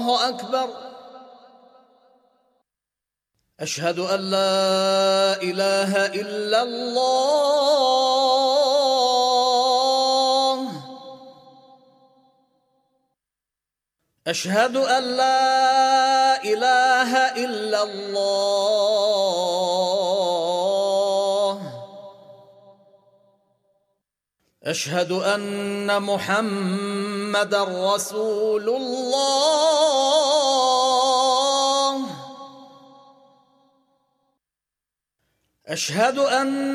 الله أكبر. أشهد أن لا إله إلا الله. أشهد أن لا إله إلا الله. أشهد أن محمدًا رسول الله. أشهد أن